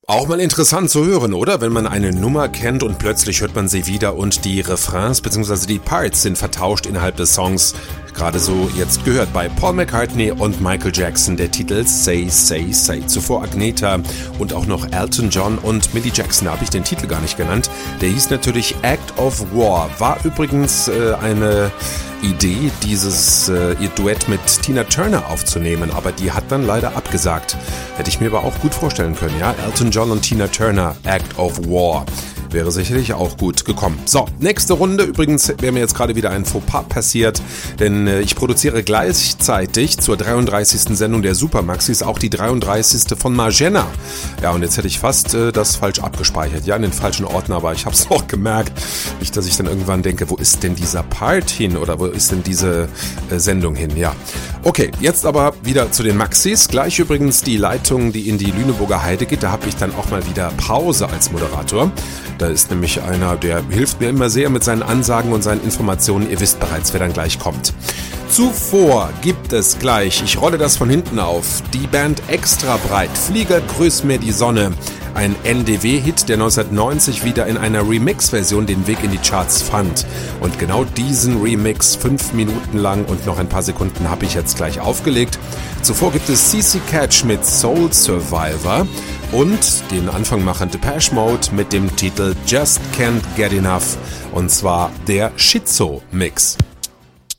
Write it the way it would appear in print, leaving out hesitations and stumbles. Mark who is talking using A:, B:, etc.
A: Auch mal interessant zu hören, oder? Wenn man eine Nummer kennt und plötzlich hört man sie wieder und die Refrains bzw. die Parts sind vertauscht innerhalb des Songs. Gerade so jetzt gehört bei Paul McCartney und Michael Jackson der Titel Say, Say, Say. Zuvor Agnetha und auch noch Elton John und Millie Jackson, da habe ich den Titel gar nicht genannt. Der hieß natürlich Act of War. War übrigens eine Idee, ihr Duett mit Tina Turner aufzunehmen, aber die hat dann leider abgesagt. Hätte ich mir aber auch gut vorstellen können, ja? Elton John und Tina Turner, Act of War. Wäre sicherlich auch gut gekommen. So, nächste Runde. Übrigens wäre mir jetzt gerade wieder ein Fauxpas passiert, denn ich produziere gleichzeitig zur 33. Sendung der Supermaxis auch die 33. von Margenna. Ja, und jetzt hätte ich fast das falsch abgespeichert. Ja, in den falschen Ordner, aber ich habe es auch gemerkt. Nicht, dass ich dann irgendwann denke, wo ist denn dieser Part hin oder wo ist denn diese Sendung hin? Ja, okay, jetzt aber wieder zu den Maxis. Gleich übrigens die Leitung, die in die Lüneburger Heide geht. Da habe ich dann auch mal wieder Pause als Moderator. Da ist nämlich einer, der hilft mir immer sehr mit seinen Ansagen und seinen Informationen. Ihr wisst bereits, wer dann gleich kommt. Zuvor gibt es gleich, ich rolle das von hinten auf, die Band Extra Breit, Flieger grüß mir die Sonne. Ein NDW-Hit, der 1990 wieder in einer Remix-Version den Weg in die Charts fand. Und genau diesen Remix 5 Minuten lang und noch ein paar Sekunden habe ich jetzt gleich aufgelegt. Zuvor gibt es CC Catch mit Soul Survivor und den Anfang machen Depeche Mode mit dem Titel Just Can't Get Enough, und zwar der Schizo-Mix.